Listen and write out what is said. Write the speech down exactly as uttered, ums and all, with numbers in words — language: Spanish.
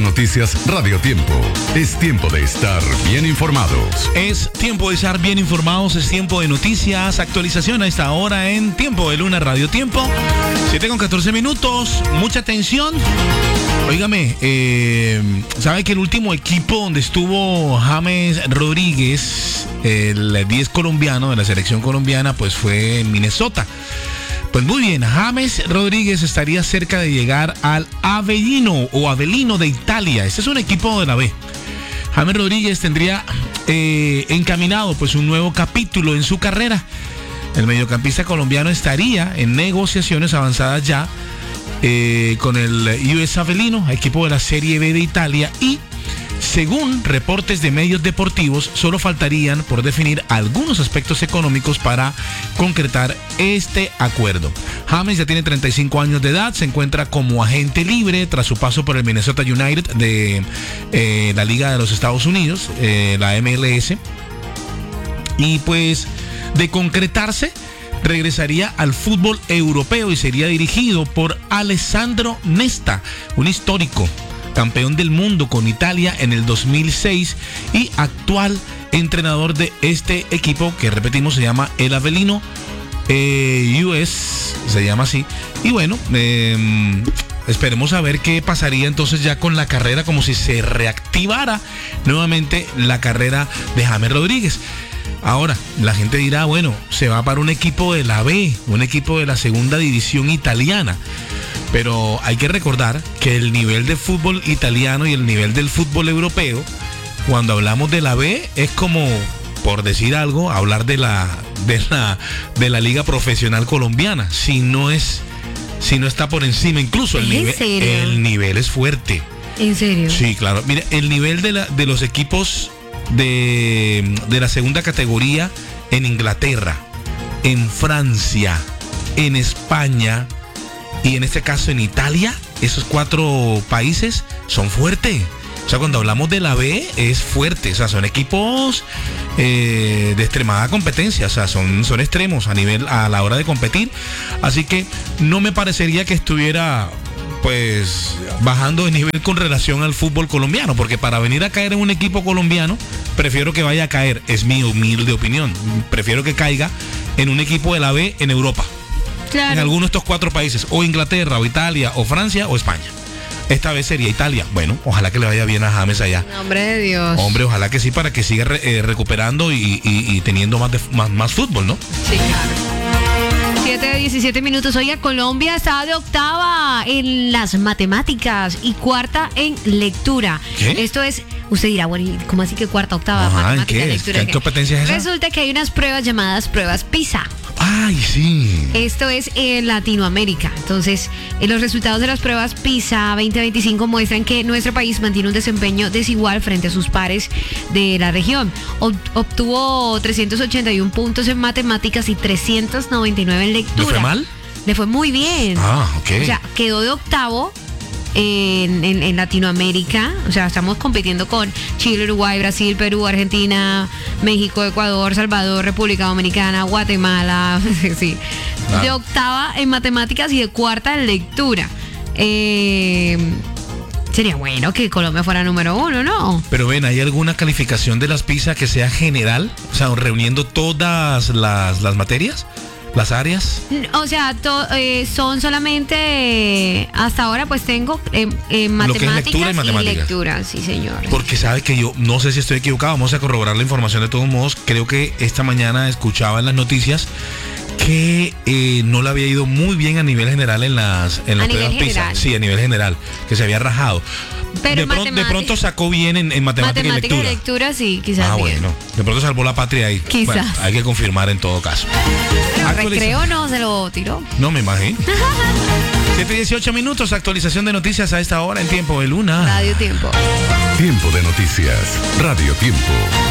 de noticias Radio Tiempo. Es tiempo de estar bien informados. Es tiempo de estar bien informados, es tiempo de noticias, actualización a esta hora en Tiempo de Luna Radio Tiempo. siete con catorce minutos, mucha atención. Óigame, eh, ¿sabe que el último equipo donde estuvo James Rodríguez, el diez colombiano de la selección colombiana, pues fue en Minnesota? Pues muy bien, James Rodríguez estaría cerca de llegar al Avellino o Avellino de Italia. Este es un equipo de la B. James Rodríguez tendría eh, encaminado pues un nuevo capítulo en su carrera. El mediocampista colombiano estaría en negociaciones avanzadas ya eh, con el U S Avellino, equipo de la Serie B de Italia, y según reportes de medios deportivos, solo faltarían por definir algunos aspectos económicos para concretar este acuerdo. James ya tiene treinta y cinco años de edad, se encuentra como agente libre tras su paso por el Minnesota United de eh, la Liga de los Estados Unidos, eh, la M L S. Y pues, de concretarse, regresaría al fútbol europeo y sería dirigido por Alessandro Nesta, un histórico campeón del mundo con Italia en el dos mil seis y actual entrenador de este equipo que, repetimos, se llama el Avellino eh, U S, se llama así. Y bueno, eh, esperemos a ver qué pasaría entonces ya con la carrera, como si se reactivara nuevamente la carrera de James Rodríguez. Ahora, la gente dirá, bueno, se va para un equipo de la B, un equipo de la segunda división italiana. Pero hay que recordar que el nivel de fútbol italiano y el nivel del fútbol europeo, cuando hablamos de la B, es como, por decir algo, hablar de la, de la, de la liga profesional colombiana. Si no es, si no está por encima, incluso el nivel, el nivel es fuerte. ¿En serio? Sí, claro. Mira, el nivel de la, de los equipos de, de la segunda categoría en Inglaterra, en Francia, en España y en este caso en Italia, esos cuatro países son fuertes. O sea, cuando hablamos de la B es fuerte, o sea, son equipos eh, de extremada competencia, o sea, son, son extremos a nivel, a la hora de competir. Así que no me parecería que estuviera pues bajando de nivel con relación al fútbol colombiano, porque para venir a caer en un equipo colombiano, prefiero que vaya a caer, es mi humilde opinión, prefiero que caiga en un equipo de la B en Europa. Claro. En alguno de estos cuatro países, o Inglaterra, o Italia, o Francia, o España. Esta vez sería Italia. Bueno, ojalá que le vaya bien a James allá. Nombre de Dios. Hombre, ojalá que sí, para que siga re, eh, recuperando y, y, y teniendo más, de, más, más fútbol, ¿no? Sí, claro. siete de diecisiete minutos. Oiga, Colombia está de octava en las matemáticas y cuarta en lectura. ¿Qué? Esto es, usted dirá, bueno, ¿cómo así que cuarta, octava? Ajá, matemática, ¿en qué? lectura? ¿Qué, ¿Qué competencia es esa? Resulta que hay unas pruebas llamadas pruebas PISA. Ay, sí. Esto es en Latinoamérica. Entonces, eh, los resultados de las pruebas PISA veinte veinticinco muestran que nuestro país mantiene un desempeño desigual frente a sus pares de la región. Ob- obtuvo trescientos ochenta y uno puntos en matemáticas y trescientos noventa y nueve en lectura. ¿Le fue mal? Le fue muy bien. Ah, ok. O sea, quedó de octavo en, en, en Latinoamérica. O sea, estamos compitiendo con Chile, Uruguay, Brasil, Perú, Argentina, México, Ecuador, Salvador, República Dominicana, Guatemala. Sí. Claro. De octava en matemáticas y de cuarta en lectura. Eh, sería bueno que Colombia fuera número uno, ¿no? Pero ven, ¿hay alguna calificación de las PISA que sea general? O sea, reuniendo todas las, las materias, las áreas. O sea, to, eh, son solamente, hasta ahora pues tengo eh, eh, matemáticas, lectura y matemáticas. Y lectura, sí señor. Porque sabe que yo, no sé si estoy equivocado, vamos a corroborar la información de todos modos. Creo que esta mañana escuchaba en las noticias que eh, no le había ido muy bien a nivel general en las, en las pruebas PISA. Sí, a nivel general, que se había rajado. Pero de, pronto, de pronto sacó bien en, en matemática, matemática y lectura. y lectura, sí, quizás. Ah, bien. bueno. De pronto salvó la patria ahí. Quizás. Bueno, hay que confirmar en todo caso. ¿El recreo no se lo tiró? No me imagino. siete dieciocho minutos, actualización de noticias a esta hora en Tiempo de Luna. Radio Tiempo. Tiempo de noticias. Radio Tiempo.